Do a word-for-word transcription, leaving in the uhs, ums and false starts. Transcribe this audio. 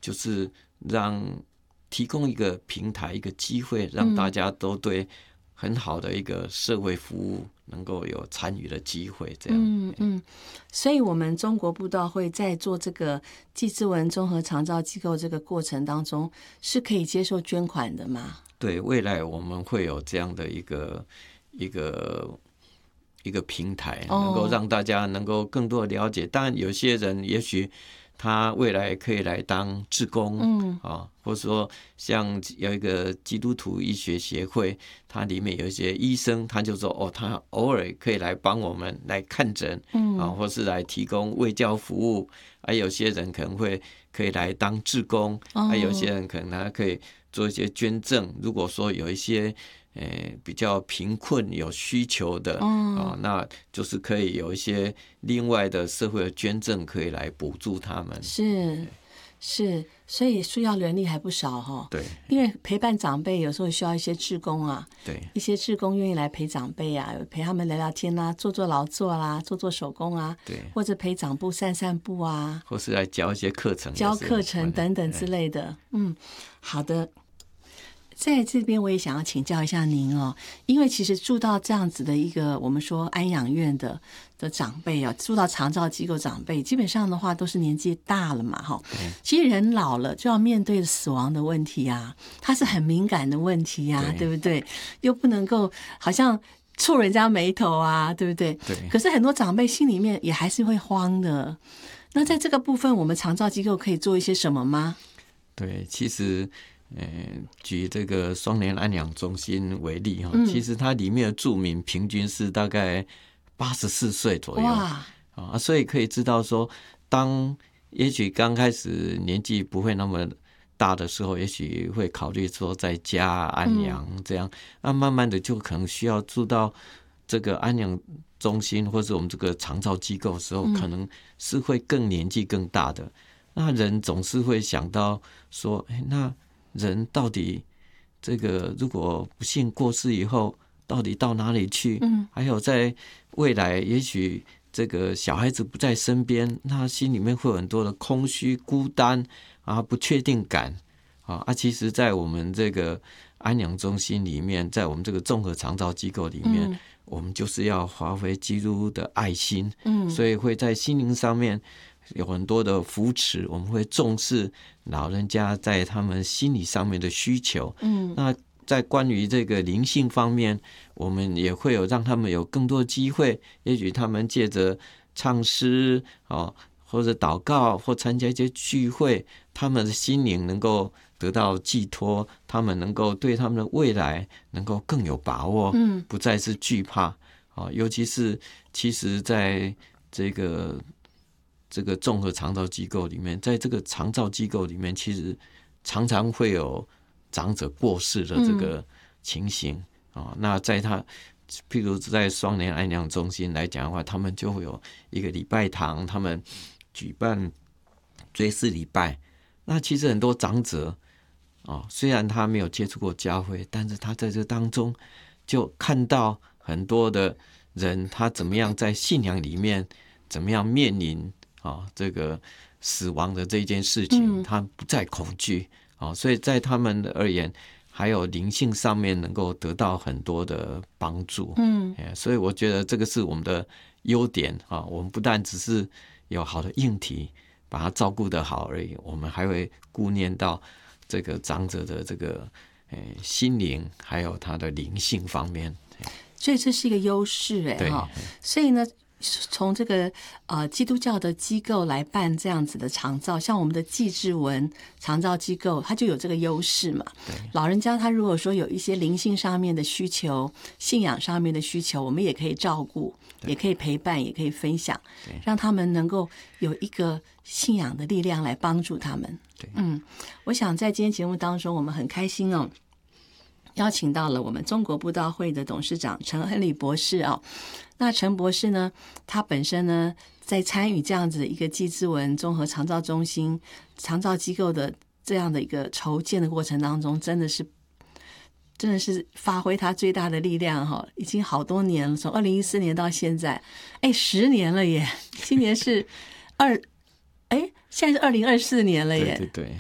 就是让提供一个平台、一个机会，让大家都对很好的一个社会服务能够有参与的机会。这样， 嗯嗯，所以我们中国布道会在做这个祭资文综合长照机构这个过程当中，是可以接受捐款的吗？ 对，未来我们会有这样的一个一个一个平台，能够让大家能够更多的了解。当然，有些人也许他未来可以来当志工，嗯啊，或者说像有一个基督徒医学协会，它里面有一些医生，他就说哦，他偶尔可以来帮我们来看诊，嗯啊，或是来提供卫教服务。还、啊、有些人可能会可以来当志工，还、啊、有些人可能还可以做一些捐赠。如果说有一些呃比较贫困有需求的，嗯啊，那就是可以有一些另外的社会的捐赠可以来补助他们。 是是，所以需要人力还不少哈、哦。 对， 因为陪伴长辈有时候需要一些志工啊， 对， 一些志工愿意来陪长辈啊，陪他们聊聊天啊，做做劳作啦，做做手工啊， 对， 或者陪长辈散散步啊， 或是来教一些课程， 教课程等等之类的。嗯，好的。在这边我也想要请教一下您哦，因为其实住到这样子的一个我们说安养院的的长辈啊，住到长照机构长辈，基本上的话都是年纪大了嘛，哈。其实人老了就要面对死亡的问题啊，它是很敏感的问题啊， 对, 对不对？又不能够好像触人家眉头啊，对不对？ 对。 可是很多长辈心里面也还是会慌的。那在这个部分，我们长照机构可以做一些什么吗？ 对，其实。呃，举这个双联安养中心为例哈、 嗯， 其实它里面的住民平均是大概八十四岁左右啊，所以可以知道说，当也许刚开始年纪不会那么大的时候，也许会考虑说在家安养这样，那、嗯啊、慢慢的就可能需要住到这个安养中心或者我们这个长照机构的时候，嗯、可能是会更年纪更大的，那人总是会想到说，哎，那人到底这个如果不幸过世以后，到底到哪里去？嗯，还有在未来，也许这个小孩子不在身边，那心里面会有很多的空虚、孤单啊、不确定感啊。啊，其实，在我们这个安养中心里面，在我们这个综合长照机构里面，嗯、我们就是要发挥基督的爱心，嗯，所以会在心灵上面有很多的扶持，我们会重视老人家在他们心理上面的需求。嗯，那在关于这个灵性方面，我们也会有让他们有更多的机会，也许他们借着唱诗哦，或者祷告，或参加一些聚会，他们的心灵能够得到寄托，他们能够对他们的未来能够更有把握，嗯，不再是惧怕啊。尤其是其实在这个这个综合长照机构里面，在这个长照机构里面，其实常常会有长者过世的这个情形啊、嗯。那在他譬如在双联安养中心来讲的话，他们就会有一个礼拜堂，他们举办追思礼拜。那其实很多长者啊，虽然他没有接触过教会，但是他在这当中就看到很多的人，他怎么样在信仰里面，怎么样面临啊这个死亡的这件事情，他不再恐惧啊，所以在他们而言，还有灵性上面能够得到很多的帮助。嗯，所以我觉得这个是我们的优点啊，我们不但只是有好的硬体把它照顾得好而已，我们还会顾念到这个长者的这个呃心灵，还有他的灵性方面。 所以这是一个优势哎哈。所以呢，从这个呃基督教的机构来办这样子的长照，像我们的祭志文长照机构，它就有这个优势嘛。老人家他如果说有一些灵性上面的需求，信仰上面的需求，我们也可以照顾，也可以陪伴，也可以分享，让他们能够有一个信仰的力量来帮助他们。嗯，我想在今天节目当中，我们很开心哦，邀请到了我们中国布道会的董事长陈亨利博士哦。那陈博士呢，他本身呢在参与这样子一个祭志文综合长照中心长照机构的这样的一个筹建的过程当中，真的是真的是发挥他最大的力量哈，已经好多年了，从二零一四年到现在，哎，十年了耶！今年是二，哎，现在是二零二四年了耶。 对对对。